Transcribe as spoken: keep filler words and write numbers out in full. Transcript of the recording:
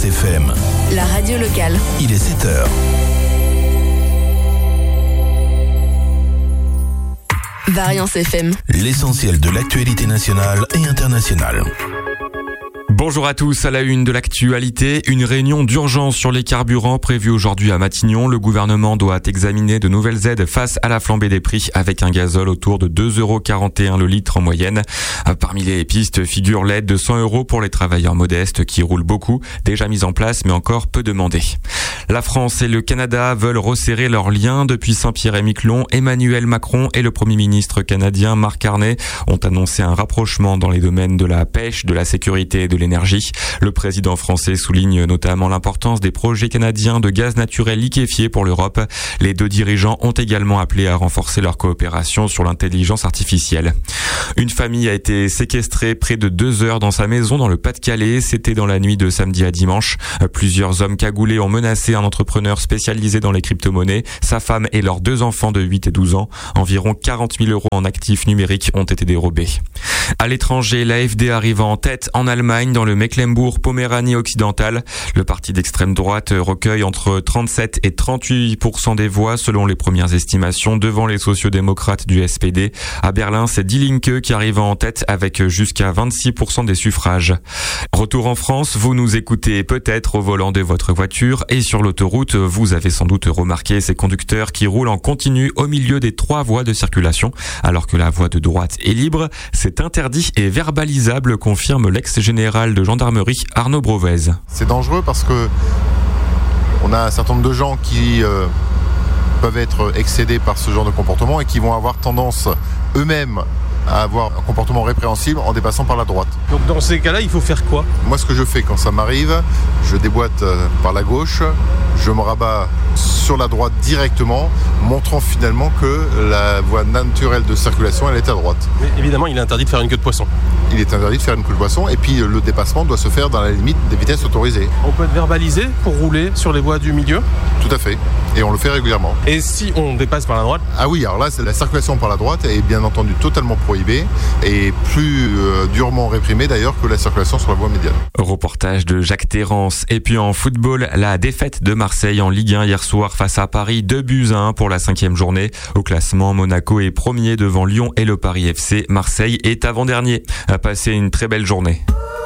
Variance F M. La radio locale. Il est sept heures. Variance F M. L'essentiel de l'actualité nationale et internationale. Bonjour à tous, à la une de l'actualité, une réunion d'urgence sur les carburants prévue aujourd'hui à Matignon. Le gouvernement doit examiner de nouvelles aides face à la flambée des prix avec un gazole autour de deux euros quarante et un le litre en moyenne. Parmi les pistes figure l'aide de cent euros pour les travailleurs modestes qui roulent beaucoup, déjà mise en place mais encore peu demandée. La France et le Canada veulent resserrer leurs liens depuis Saint-Pierre-et-Miquelon. Emmanuel Macron et le Premier ministre canadien Mark Carney ont annoncé un rapprochement dans les domaines de la pêche, de la sécurité et de l'énergie. Le président français souligne notamment l'importance des projets canadiens de gaz naturel liquéfié pour l'Europe. Les deux dirigeants ont également appelé à renforcer leur coopération sur l'intelligence artificielle. Une famille a été séquestrée près de deux heures dans sa maison dans le Pas-de-Calais. C'était dans la nuit de samedi à dimanche. Plusieurs hommes cagoulés ont menacé un entrepreneur spécialisé dans les crypto-monnaies, sa femme et leurs deux enfants de huit et douze ans. Environ quarante mille euros en actifs numériques ont été dérobés. À l'étranger, l'A F D arrive en tête en Allemagne dans le Mecklembourg-Poméranie occidentale. Le parti d'extrême droite recueille entre trente-sept et trente-huit pour cent des voix selon les premières estimations devant les sociodémocrates du S P D. À Berlin, c'est Die Linke qui arrive en tête avec jusqu'à vingt-six pour cent des suffrages. Retour en France, vous nous écoutez peut-être au volant de votre voiture et sur l'autoroute, vous avez sans doute remarqué ces conducteurs qui roulent en continu au milieu des trois voies de circulation alors que la voie de droite est libre. C'est interdit et verbalisable, confirme l'ex-général de gendarmerie Arnaud Brovez. C'est dangereux parce que on a un certain nombre de gens qui euh, peuvent être excédés par ce genre de comportement et qui vont avoir tendance eux-mêmes à avoir un comportement répréhensible en dépassant par la droite. Donc dans ces cas-là, il faut faire quoi ? Moi, ce que je fais quand ça m'arrive, je déboîte par la gauche, je me rabats sur la droite directement, montrant finalement que la voie naturelle de circulation, elle est à droite. Mais évidemment, il est interdit de faire une queue de poisson. Il est interdit de faire une queue de poisson et puis le dépassement doit se faire dans la limite des vitesses autorisées. On peut être verbalisé pour rouler sur les voies du milieu ? Tout à fait. Et on le fait régulièrement. Et si on dépasse par la droite ? Ah oui, alors là, c'est la circulation par la droite est bien entendu totalement prohibée et plus euh, durement réprimée d'ailleurs que la circulation sur la voie médiane. Reportage de Jacques Terrance. Et puis en football, la défaite de Marseille en Ligue un hier soir face à Paris, deux buts à un pour la cinquième journée. Au classement, Monaco est premier devant Lyon et le Paris F C. Marseille est avant-dernier. À passer une très belle journée.